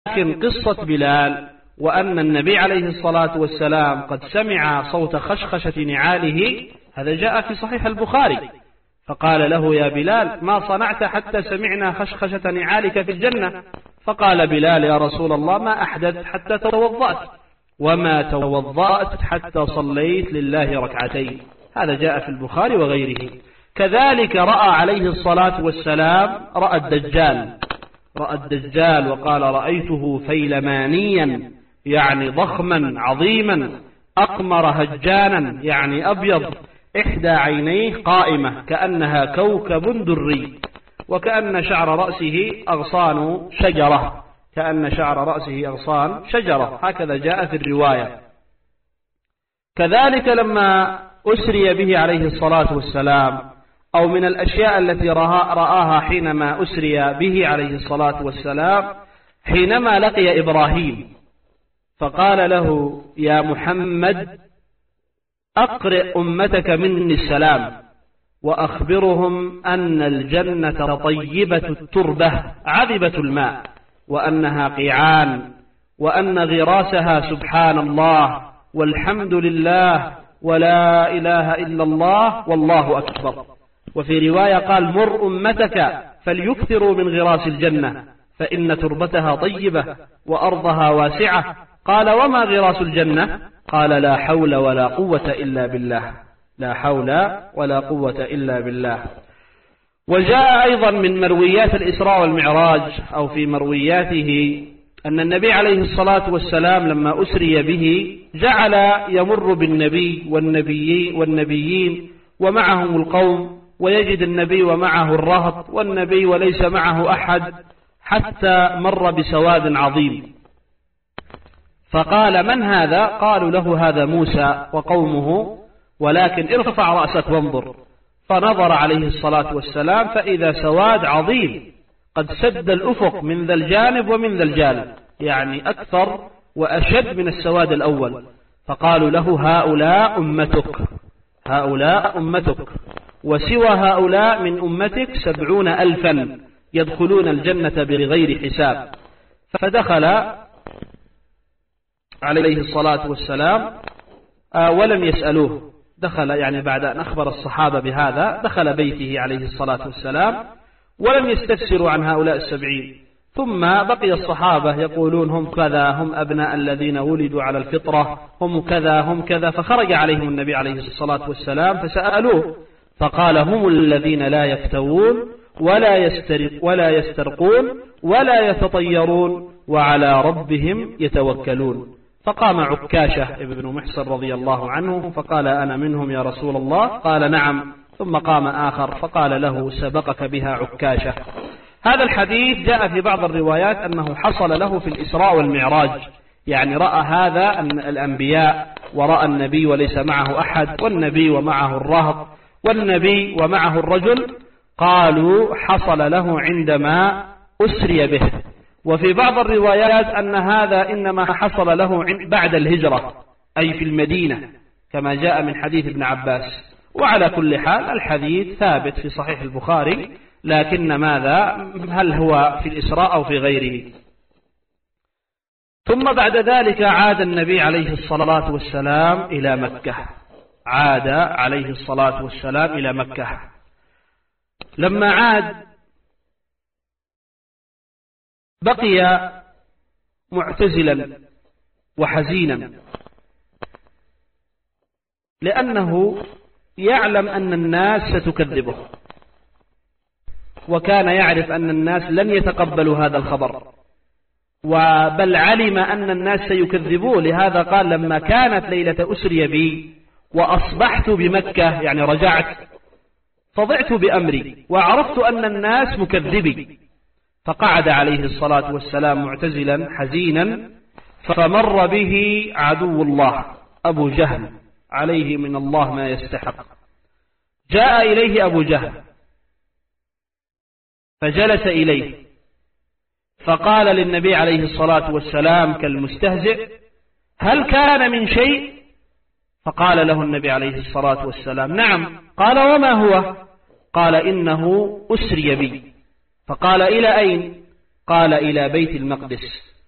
لكن قصة بلال وأن النبي عليه الصلاة والسلام قد سمع صوت خشخشة نعاله هذا جاء في صحيح البخاري، فقال له: يا بلال ما صنعت حتى سمعنا خشخشة نعالك في الجنة؟ فقال بلال: يا رسول الله ما أحدث حتى توضأت، وما توضأت حتى صليت لله ركعتين. هذا جاء في البخاري وغيره. كذلك رأى عليه الصلاة والسلام رأى الدجال وقال: رأيته فيلمانيا يعني ضخما عظيما، أقمر هجانا يعني أبيض، إحدى عينيه قائمة كأنها كوكب دري، وكأن شعر رأسه أغصان شجرة، هكذا جاء في الرواية. كذلك لما أسري به عليه الصلاة والسلام، أو من الأشياء التي رآها حينما أسري به عليه الصلاة والسلام، حينما لقي إبراهيم فقال له: يا محمد أقرئ أمتك مني السلام، وأخبرهم أن الجنة طيبة التربة عذبة الماء، وأنها قيعان، وأن غراسها سبحان الله والحمد لله ولا إله إلا الله والله أكبر. وفي رواية قال: مر أمتك فليكثروا من غراس الجنة فإن تربتها طيبة وأرضها واسعة. قال: وما غراس الجنة؟ قال: لا حول ولا قوة إلا بالله. وجاء أيضا من مرويات الإسراء والمعراج أو في مروياته أن النبي عليه الصلاة والسلام لما أسري به جعل يمر بالنبي والنبيين ومعهم القوم، ويجد النبي ومعه الرهط والنبي وليس معه أحد، حتى مر بسواد عظيم، فقال: من هذا؟ قالوا له: هذا موسى وقومه، ولكن ارفع رأسك وانظر. فنظر عليه الصلاة والسلام فإذا سواد عظيم قد سد الأفق من ذا الجانب ومن ذا الجانب، يعني أكثر وأشد من السواد الأول. فقالوا له: هؤلاء أمتك، وسوى هؤلاء من أمتك 70,000 يدخلون الجنة بغير حساب. فدخل عليه الصلاة والسلام ولم يسألوه، دخل يعني بعد أن أخبر الصحابة بهذا دخل بيته عليه الصلاة والسلام ولم يستفسروا عن هؤلاء 70. ثم بقي الصحابة يقولون: هم كذا، هم أبناء الذين ولدوا على الفطرة، هم كذا. فخرج عليهم النبي عليه الصلاة والسلام فسألوه، فقال: هم الذين لا يفتوون ولا يسترقون ولا يتطيرون وعلى ربهم يتوكلون. فقام عكاشة ابن محصن رضي الله عنه فقال: أنا منهم يا رسول الله. قال: نعم. ثم قام آخر فقال له: سبقك بها عكاشة. هذا الحديث جاء في بعض الروايات أنه حصل له في الإسراء والمعراج، يعني رأى هذا أن الأنبياء ورأى النبي وليس معه أحد، والنبي ومعه الرهط، والنبي ومعه الرجل. قالوا حصل له عندما أسري به. وفي بعض الروايات أن هذا إنما حصل له بعد الهجرة، أي في المدينة، كما جاء من حديث ابن عباس. وعلى كل حال الحديث ثابت في صحيح البخاري، لكن ماذا؟ هل هو في الإسراء أو في غيره؟ ثم بعد ذلك عاد النبي عليه الصلاة والسلام إلى مكة. لما عاد بقي معتزلا وحزينا، لأنه يعلم أن الناس ستكذبه، وكان يعرف أن الناس لن يتقبلوا هذا الخبر، بل علم أن الناس سيكذبوه. لهذا قال: لما كانت ليلة أسري بي وأصبحت بمكة، يعني رجعت، فضعت بأمري وعرفت أن الناس مكذبي. فقعد عليه الصلاة والسلام معتزلا حزينا، فمر به عدو الله أبو جهل عليه من الله ما يستحق. جاء إليه أبو جهل فجلس إليه، فقال للنبي عليه الصلاة والسلام كالمستهزئ: هل كان من شيء؟ فقال له النبي عليه الصلاة والسلام: نعم. قال: وما هو؟ قال: إنه أسري بي. فقال: إلى أين؟ قال: إلى بيت المقدس.